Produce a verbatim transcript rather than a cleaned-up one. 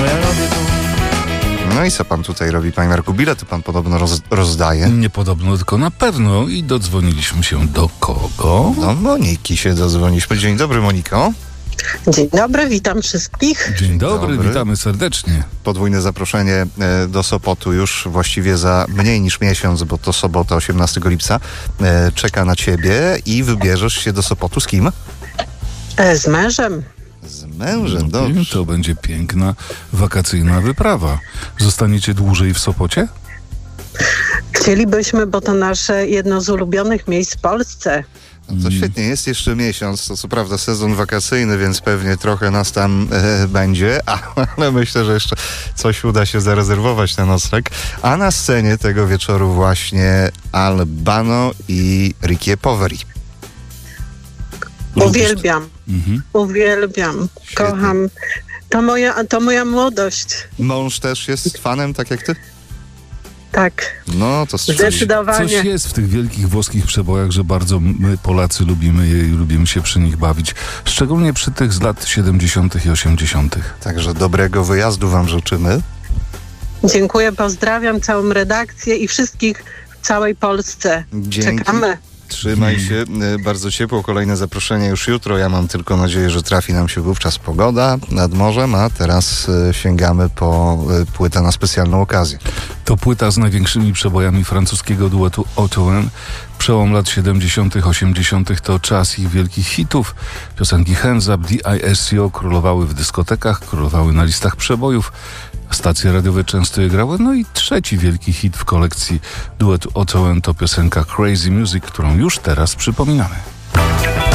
ja robię to. No i co pan tutaj robi, panie Marku? Bilety pan podobno roz, rozdaje. Nie podobno, tylko na pewno. I dodzwoniliśmy się do kogo? Do Moniki się dodzwoniliśmy. Dzień dobry, Moniko. Dzień dobry, witam wszystkich. Dzień dobry, dobry. witamy serdecznie. Podwójne zaproszenie e, do Sopotu już właściwie za mniej niż miesiąc, bo to sobota, osiemnastego lipca, e, czeka na ciebie i wybierzesz się do Sopotu z kim? E, Z mężem. Z mężem, No, dobrze. to będzie piękna, wakacyjna wyprawa. Zostaniecie dłużej w Sopocie? Chcielibyśmy, bo to nasze jedno z ulubionych miejsc w Polsce. No to świetnie, jest jeszcze miesiąc, to co prawda sezon wakacyjny, więc pewnie trochę nas tam e, będzie, ale myślę, że jeszcze coś uda się zarezerwować na nocleg. A na scenie tego wieczoru właśnie Albano i Ricky Poveri. Uwielbiam, Mhm. uwielbiam, Świetnie. kocham. To moja, to moja młodość. Mąż też jest fanem, tak jak ty? Tak, No, to coś, zdecydowanie. Coś jest w tych wielkich włoskich przebojach, że bardzo my Polacy lubimy je i lubimy się przy nich bawić. Szczególnie przy tych z lat siedemdziesiątych i osiemdziesiątych. Także dobrego wyjazdu wam życzymy. Dziękuję, pozdrawiam całą redakcję i wszystkich w całej Polsce. Dzięki. Czekamy. Trzymaj się, y, bardzo ciepło, kolejne zaproszenie już jutro. Ja mam tylko nadzieję, że trafi nam się wówczas pogoda nad morzem, a teraz y, sięgamy po y, płytę na specjalną okazję. To płyta z największymi przebojami francuskiego duetu Otoen. Przełom lat siedemdziesiątych, osiemdziesiątych to czas ich wielkich hitów. Piosenki Hands Up, D I S C O królowały w dyskotekach, królowały na listach przebojów. Stacje radiowe często je grały. No i trzeci wielki hit w kolekcji duetu Otoen to piosenka Crazy Music, którą już teraz przypominamy.